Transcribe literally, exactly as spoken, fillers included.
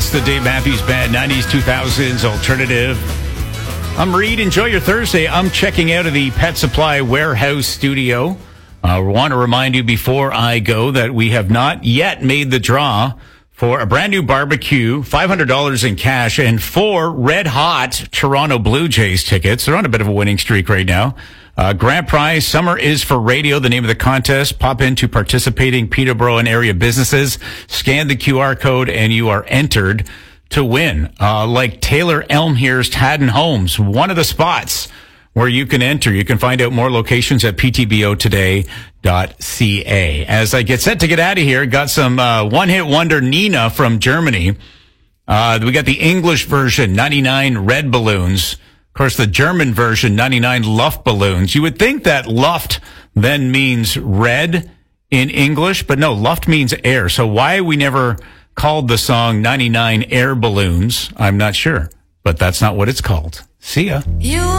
It's the Dave Matthews Band, nineties, two thousands alternative. I'm Reed. Enjoy your Thursday. I'm checking out of the Pet Supply Warehouse studio. I uh, want to remind you before I go that we have not yet made the draw for a brand new barbecue, five hundred dollars in cash, and four red hot Toronto Blue Jays tickets. They're on a bit of a winning streak right now. Uh, grand prize, Summer is for Radio, the name of the contest. Pop into participating Peterborough and area businesses, scan the Q R code, and you are entered to win. Uh, like Taylor Elmhurst Haddon Homes, one of the spots where you can enter. You can find out more locations at p t b o today dot c a. As I get set to get out of here, got some uh, one-hit wonder Nina from Germany. Uh, we got the English version, ninety-nine Red Balloons. Of course, the German version, ninety-nine Luft Balloons. You would think that Luft then means red in English, but no, Luft means air. So why we never called the song ninety-nine Air Balloons, I'm not sure. But that's not what it's called. See ya. You